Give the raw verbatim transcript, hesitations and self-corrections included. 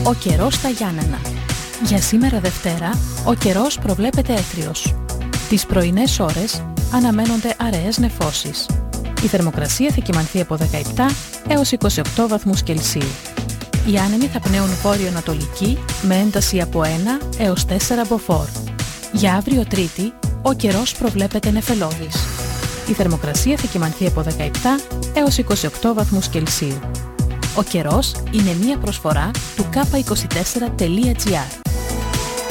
Ο καιρός στα Γιάννενα. Για σήμερα Δευτέρα, ο καιρός προβλέπεται έθριος. Τις πρωινές ώρες αναμένονται αραιές νεφώσεις. Η θερμοκρασία θα κυμανθεί από δεκαεπτά έως είκοσι οκτώ βαθμούς Κελσίου. Οι άνεμοι θα πνέουν βόρειο-ανατολική με ένταση από ένα έως τέσσερα μποφόρ. Για αύριο Τρίτη, ο καιρός προβλέπεται νεφελώδης. Η θερμοκρασία θα κυμανθεί από δεκαεπτά έως είκοσι οκτώ βαθμούς Κελσίου. Ο καιρός είναι μία προσφορά του κάπα είκοσι τέσσερα τελεία τζι άρ.